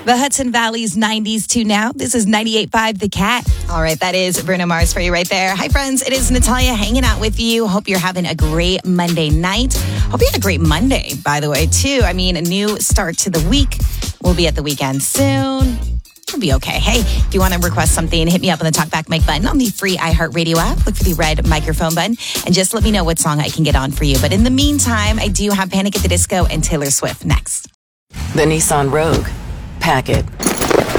The Hudson Valley's 90s to now. This is 98.5 The Cat. All right, that is Bruno Mars for you right there. Hi, friends. It is Natalia hanging out with you. Hope you're having a great Monday night. Hope you had a great Monday, by the way, too. I mean, a new start to the week. We'll be at the weekend soon. It'll be okay. Hey, if you want to request something, hit me up on the Talkback Mic button on the free iHeartRadio app. Look for the red microphone button and just let me know what song I can get on for you. But in the meantime, I do have Panic at the Disco and Taylor Swift next. The Nissan Rogue. Pack it.